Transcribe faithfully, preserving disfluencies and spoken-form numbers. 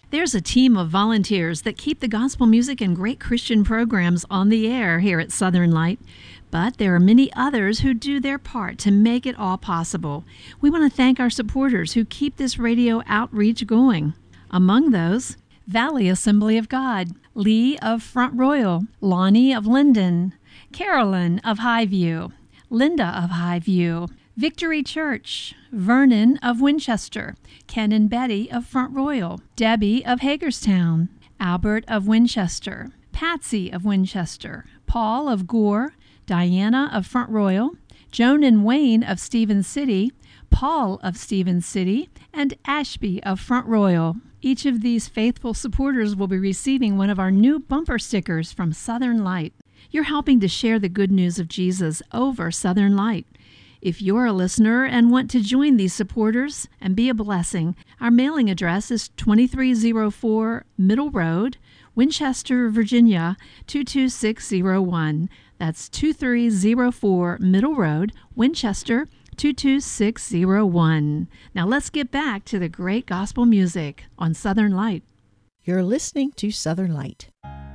There's a team of volunteers that keep the gospel music and great Christian programs on the air here at Southern Light. But there are many others who do their part to make it all possible. We want to thank our supporters who keep this radio outreach going. Among those, Valley Assembly of God, Lee of Front Royal, Lonnie of Linden, Carolyn of Highview, Linda of Highview, Victory Church, Vernon of Winchester, Ken and Betty of Front Royal, Debbie of Hagerstown, Albert of Winchester, Patsy of Winchester, Paul of Gore, Diana of Front Royal, Joan and Wayne of Stevens City, Paul of Stevens City, and Ashby of Front Royal. Each of these faithful supporters will be receiving one of our new bumper stickers from Southern Light. You're helping to share the good news of Jesus over Southern Light. If you're a listener and want to join these supporters and be a blessing, our mailing address is twenty-three oh four Middle Road, Winchester, Virginia, two two six oh one. That's twenty-three oh four Middle Road, Winchester, two two six oh one. Now let's get back to the great gospel music on Southern Light. You're listening to Southern Light.